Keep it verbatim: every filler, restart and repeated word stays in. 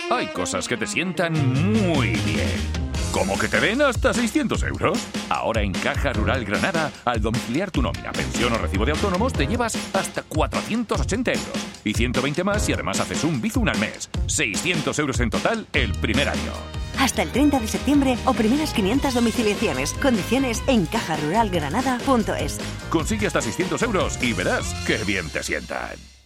Hay cosas que te sientan muy bien. ¿Cómo que te den hasta seiscientos euros? Ahora en Caja Rural Granada, al domiciliar tu nómina, pensión o recibo de autónomos, te llevas hasta cuatrocientos ochenta euros. Y ciento veinte más si además haces un Bizum al mes. seiscientos euros en total el primer año. Hasta el treinta de septiembre o primeras quinientas domiciliaciones. Condiciones en caja rural granada punto es. Consigue hasta seiscientos euros y verás qué bien te sientan.